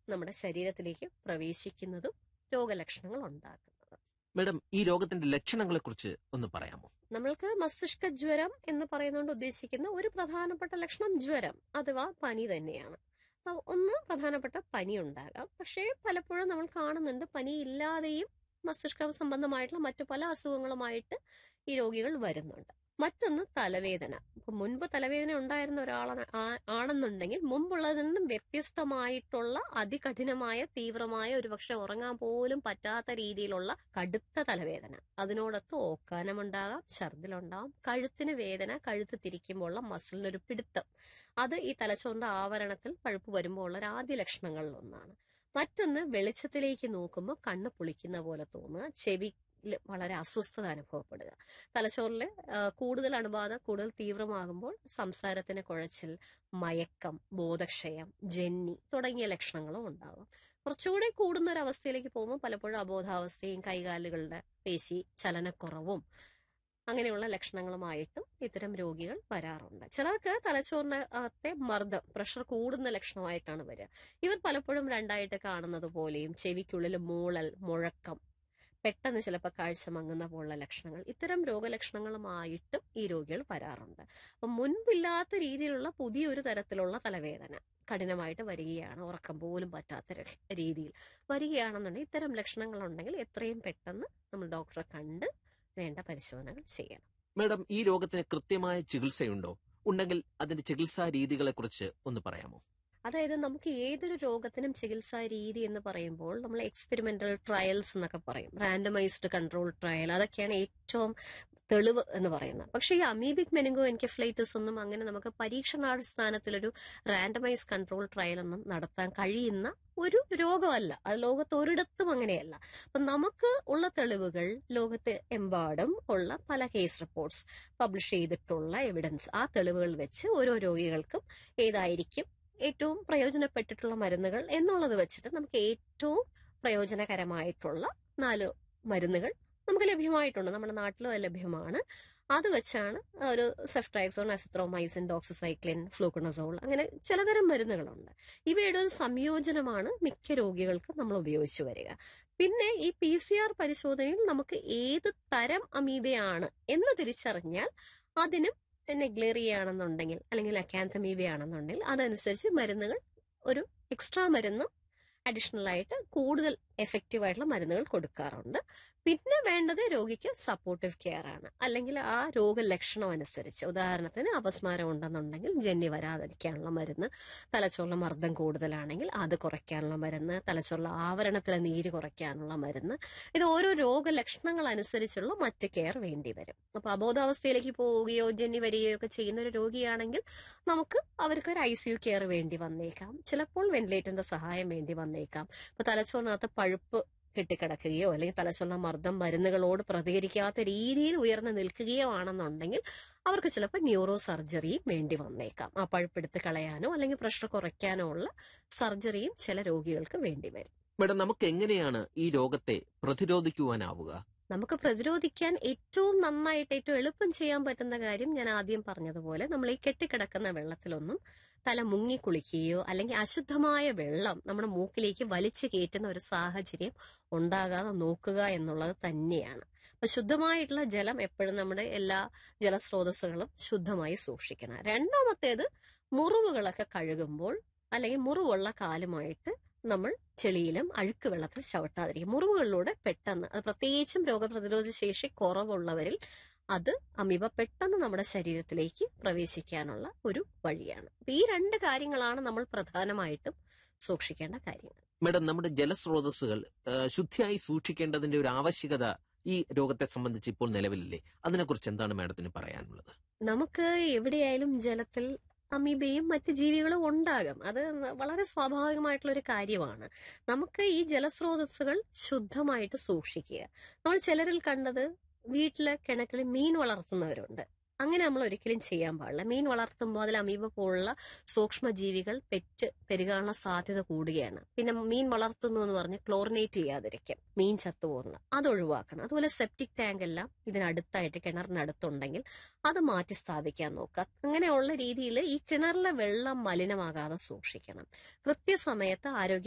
നമ്മുടെ ശരീരത്തിലേക്ക് പ്രവേശിക്കുന്നതും രോഗലക്ഷണങ്ങൾ ഉണ്ടാക്കുന്നത്. മാഡം, ഈ രോഗത്തിന്റെ ലക്ഷണങ്ങളെ കുറിച്ച് ഒന്ന് പറയാമോ? നമ്മൾക്ക് മസ്തിഷ്ക ജ്വരം എന്ന് പറയുന്നതുകൊണ്ട് ഉദ്ദേശിക്കുന്ന ഒരു പ്രധാനപ്പെട്ട ലക്ഷണം ജ്വരം അഥവാ പനി തന്നെയാണ്. ഒന്ന് പ്രധാനപ്പെട്ട പനി ഉണ്ടാകാം. പക്ഷേ പലപ്പോഴും നമ്മൾ കാണുന്നുണ്ട് പനി ഇല്ലാതെയും മസ്തിഷ്ക സംബന്ധമായിട്ടുള്ള മറ്റു പല അസുഖങ്ങളുമായിട്ട് ഈ രോഗികൾ വരുന്നുണ്ട്. മറ്റൊന്ന് തലവേദന. ഇപ്പൊ മുൻപ് തലവേദന ഉണ്ടായിരുന്ന ആണെന്നുണ്ടെങ്കിൽ മുമ്പുള്ളതിൽ നിന്നും വ്യത്യസ്തമായിട്ടുള്ള അതികഠിനമായ തീവ്രമായ ഒരുപക്ഷെ ഉറങ്ങാൻ പോലും പറ്റാത്ത രീതിയിലുള്ള കടുത്ത തലവേദന. അതിനോടൊത്ത് ഓക്കാനമുണ്ടാകാം, ഛർദിലുണ്ടാകാം, കഴുത്തിന് വേദന, കഴുത്ത് തിരിക്കുമ്പോഴുള്ള മസിലിനൊരു പിടുത്തം. അത് ഈ തലച്ചോറിന്റെ ആവരണത്തിൽ പഴുപ്പ് വരുമ്പോൾ ഉള്ള ആദ്യ ലക്ഷണങ്ങളിൽ ഒന്നാണ്. മറ്റൊന്ന് വെളിച്ചത്തിലേക്ക് നോക്കുമ്പോൾ കണ്ണ് പൊളിക്കുന്ന പോലെ തോന്നുക, ചെവി വളരെ അസ്വസ്ഥത അനുഭവപ്പെടുക. തലച്ചോറിൽ കൂടുതൽ അണുബാധ കൂടുതൽ തീവ്രമാകുമ്പോൾ സംസാരത്തിന് കുഴച്ചിൽ, മയക്കം, ബോധക്ഷയം, ജന്നി തുടങ്ങിയ ലക്ഷണങ്ങളും ഉണ്ടാകും. കുറച്ചുകൂടി കൂടുന്ന ഒരു അവസ്ഥയിലേക്ക് പോകുമ്പോൾ പലപ്പോഴും അബോധാവസ്ഥയും കൈകാലുകളുടെ പേശി ചലനക്കുറവും അങ്ങനെയുള്ള ലക്ഷണങ്ങളുമായിട്ടും ഇത്തരം രോഗികൾ വരാറുണ്ട്. ചിലർക്ക് തലച്ചോറിനകത്തെ മർദ്ദം, പ്രഷർ കൂടുന്ന ലക്ഷണമായിട്ടാണ് വരിക. ഇവർ പലപ്പോഴും രണ്ടായിട്ട് കാണുന്നത് പോലെയും ചെവിക്കുള്ളിൽ മൂളൽ, മുഴക്കം, പെട്ടെന്ന് ചിലപ്പോൾ കാഴ്ച മങ്ങുന്ന പോലുള്ള ലക്ഷണങ്ങൾ, ഇത്തരം രോഗലക്ഷണങ്ങളുമായിട്ടും ഈ രോഗികൾ വരാറുണ്ട്. അപ്പം മുൻപില്ലാത്ത രീതിയിലുള്ള പുതിയൊരു തരത്തിലുള്ള തലവേദന കഠിനമായിട്ട് വരികയാണ്, ഉറക്കം പോലും പറ്റാത്ത രീതിയിൽ വരികയാണെന്നുണ്ടെങ്കിൽ ഇത്തരം ലക്ഷണങ്ങൾ ഉണ്ടെങ്കിൽ എത്രയും പെട്ടെന്ന് നമ്മൾ ഡോക്ടറെ കണ്ട് വേണ്ട പരിശോധനകൾ ചെയ്യണം. മാഡം, ഈ രോഗത്തിന് കൃത്യമായ ചികിത്സയുണ്ടോ? ഉണ്ടെങ്കിൽ അതിന്റെ ചികിത്സാ രീതികളെ കുറിച്ച് ഒന്ന് പറയാമോ? അതായത് നമുക്ക് ഏതൊരു രോഗത്തിനും ചികിത്സാ രീതി എന്ന് പറയുമ്പോൾ നമ്മൾ എക്സ്പെരിമെന്റൽ ട്രയൽസ് എന്നൊക്കെ പറയും, റാൻഡമൈസ്ഡ് കൺട്രോൾ ട്രയൽ, അതൊക്കെയാണ് ഏറ്റവും തെളിവ് എന്ന് പറയുന്നത്. പക്ഷേ ഈ അമീബിക് മെനിങ്കോ എൻകെഫലൈറ്റിസ് ഒന്നും അങ്ങനെ നമുക്ക് പരീക്ഷണാടിസ്ഥാനത്തിലൊരു റാൻഡമൈസ് കൺട്രോൾ ട്രയൽ ഒന്നും നടത്താൻ കഴിയുന്ന ഒരു രോഗമല്ല. അത് ലോകത്ത് ഒരിടത്തും അങ്ങനെയല്ല. അപ്പൊ നമുക്ക് ഉള്ള തെളിവുകൾ ലോകത്ത് എമ്പാടും ഉള്ള പല കേസ് റിപ്പോർട്ട്സ് പബ്ലിഷ് ചെയ്തിട്ടുള്ള എവിഡൻസ്, ആ തെളിവുകൾ വെച്ച് ഓരോ രോഗികൾക്കും ഏതായിരിക്കും ഏറ്റവും പ്രയോജനപ്പെട്ടിട്ടുള്ള മരുന്നുകൾ എന്നുള്ളത് വെച്ചിട്ട് നമുക്ക് ഏറ്റവും പ്രയോജനകരമായിട്ടുള്ള 4 മരുന്നുകൾ നമുക്ക് ലഭ്യമായിട്ടുണ്ട്, നമ്മുടെ നാട്ടിലും ലഭ്യമാണ്. അത് വെച്ചാണ് ഒരു സെഫ്ട്രാക്സോൺ, അസിത്രോമൈസിൻ, ഡോക്സിസൈക്ലിൻ, ഫ്ലൂക്കണസോൾ, അങ്ങനെ ചിലതരം മരുന്നുകളുണ്ട്. ഇവയുടെ ഒരു സംയോജനമാണ് മിക്ക രോഗികൾക്കും നമ്മൾ ഉപയോഗിച്ചു വരിക. പിന്നെ ഈ PCR പരിശോധനയിൽ നമുക്ക് ഏത് തരം അമീബയാണ് എന്ന് തിരിച്ചറിഞ്ഞാൽ അതിനും നെഗ്ലേറിയ ആണെന്നുണ്ടെങ്കിൽ അല്ലെങ്കിൽ അക്കാന്തമീബ ആണെന്നുണ്ടെങ്കിൽ അതനുസരിച്ച് മരുന്നുകൾ ഒരു എക്സ്ട്രാ മരുന്ന് അഡീഷണൽ ആയിട്ട് കൂടുതൽ എഫക്റ്റീവ് ആയിട്ടുള്ള മരുന്നുകൾ കൊടുക്കാറുണ്ട്. പിന്നെ വേണ്ടത് രോഗിക്ക് സപ്പോർട്ടീവ് കെയർ ആണ്. അല്ലെങ്കിൽ ആ രോഗലക്ഷണം അനുസരിച്ച്, ഉദാഹരണത്തിന് അപസ്മാരം ഉണ്ടെന്നുണ്ടെങ്കിൽ ജന്നി വരാതിരിക്കാനുള്ള മരുന്ന്, തലച്ചോറിലെ മർദ്ദം കൂടുതലാണെങ്കിൽ അത് കുറയ്ക്കാനുള്ള മരുന്ന്, തലച്ചോറിലെ ആവരണത്തിലെ നീര് കുറയ്ക്കാനുള്ള മരുന്ന്, ഇത് ഓരോ രോഗലക്ഷണങ്ങൾ അനുസരിച്ചുള്ള മറ്റ് കെയർ വേണ്ടി വരും. അപ്പൊ അബോധാവസ്ഥയിലേക്ക് പോവുകയോ ജന്നി വരികയോ ഒക്കെ ചെയ്യുന്ന ഒരു രോഗിയാണെങ്കിൽ നമുക്ക് അവർക്ക് ഒരു ICU കെയർ വേണ്ടി വന്നേക്കാം, ചിലപ്പോൾ വെന്റിലേറ്ററിന്റെ സഹായം വേണ്ടി വന്നേക്കാം. ഇപ്പൊ തലച്ചോറിനകത്ത് പഴുപ്പ് കെട്ടിക്കിടക്കുകയോ അല്ലെങ്കിൽ തലച്ചോറിലെ മർദ്ദം മരുന്നുകളോട് പ്രതികരിക്കാത്ത രീതിയിൽ ഉയർന്നു നിൽക്കുകയോ ആണെന്നുണ്ടെങ്കിൽ അവർക്ക് ചിലപ്പോൾ ന്യൂറോ സർജറിയും വേണ്ടി വന്നേക്കാം. ആ പഴുപ്പെടുത്ത് കളയാനോ അല്ലെങ്കിൽ പ്രഷർ കുറയ്ക്കാനോ ഉള്ള സർജറിയും ചില രോഗികൾക്ക് വേണ്ടി വരും. മാഡം, നമുക്ക് എങ്ങനെയാണ് ഈ രോഗത്തെ പ്രതിരോധിക്കുവാനാവുക? നമുക്ക് പ്രതിരോധിക്കാൻ ഏറ്റവും നന്നായിട്ട് ഏറ്റവും എളുപ്പം ചെയ്യാൻ പറ്റുന്ന കാര്യം ഞാൻ ആദ്യം പറഞ്ഞതുപോലെ നമ്മൾ ഈ കെട്ടിക്കിടക്കുന്ന വെള്ളത്തിലൊന്നും തല മുങ്ങി കുളിക്കുകയോ അല്ലെങ്കിൽ അശുദ്ധമായ വെള്ളം നമ്മുടെ മൂക്കിലേക്ക് വലിച്ചു കയറ്റുന്ന ഒരു സാഹചര്യം ഉണ്ടാകാതെ നോക്കുക എന്നുള്ളത് തന്നെയാണ്. അപ്പൊ ശുദ്ധമായിട്ടുള്ള ജലം എപ്പോഴും നമ്മുടെ എല്ലാ ജലസ്രോതസ്സുകളും ശുദ്ധമായി സൂക്ഷിക്കണം. രണ്ടാമത്തേത്, മുറിവുകളൊക്കെ കഴുകുമ്പോൾ അല്ലെങ്കിൽ മുറിവുള്ള കാലുമായിട്ട് നമ്മൾ ചെളിയിലും അഴുക്ക് വെള്ളത്തിൽ ചവിട്ടാതിരിക്കും. മുറിവുകളിലൂടെ പെട്ടെന്ന്, അത് പ്രത്യേകിച്ചും രോഗപ്രതിരോധ ശേഷി കുറവുള്ളവരിൽ അത് അമീബ പെട്ടെന്ന് നമ്മുടെ ശരീരത്തിലേക്ക് പ്രവേശിക്കാനുള്ള ഒരു വഴിയാണ്. അപ്പൊ ഈ 2 കാര്യങ്ങളാണ് നമ്മൾ പ്രധാനമായിട്ടും സൂക്ഷിക്കേണ്ട കാര്യങ്ങൾ. മാഡം, നമ്മുടെ ജലസ്രോതസ്സുകൾ ശുദ്ധിയായി സൂക്ഷിക്കേണ്ടതിന്റെ ഒരു ആവശ്യകത ഈ രോഗത്തെ സംബന്ധിച്ച് ഇപ്പോൾ നിലവിലില്ലേ? അതിനെക്കുറിച്ച് എന്താണ് മാഡത്തിന് പറയാനുള്ളത്? നമുക്ക് എവിടെയായാലും ജലത്തിൽ അമീബയും മറ്റ് ജീവികളും ഉണ്ടാകും. അത് വളരെ സ്വാഭാവികമായിട്ടുള്ള ഒരു കാര്യമാണ്. നമുക്ക് ഈ ജലസ്രോതസ്സുകൾ ശുദ്ധമായിട്ട് സൂക്ഷിക്കുക. നമ്മൾ ചിലരിൽ കണ്ടത് വീട്ടിലെ കിണറ്റിൽ മീൻ വളർത്തുന്നവരുണ്ട്. അങ്ങനെ നമ്മൾ ഒരിക്കലും ചെയ്യാൻ പാടില്ല. മീൻ വളർത്തുമ്പോൾ അതിൽ അമീബ പോലുള്ള സൂക്ഷ്മജീവികൾ പെരുകാനുള്ള സാധ്യത കൂടുകയാണ്. പിന്നെ മീൻ വളർത്തുന്നു എന്ന് പറഞ്ഞ് ക്ലോറിനേറ്റ് ചെയ്യാതിരിക്കും, മീൻ ചത്തുപോകുന്നത് അത് ഒഴിവാക്കണം. അതുപോലെ സെപ്റ്റിക് ടാങ്ക് എല്ലാം ഇതിനടുത്തായിട്ട് കിണറിനടുത്തുണ്ടെങ്കിൽ അത് മാറ്റി സ്ഥാപിക്കാൻ നോക്കുക. അങ്ങനെയുള്ള രീതിയിൽ ഈ കിണറിലെ വെള്ളം മലിനമാകാതെ സൂക്ഷിക്കണം. കൃത്യസമയത്ത് ആരോഗ്യ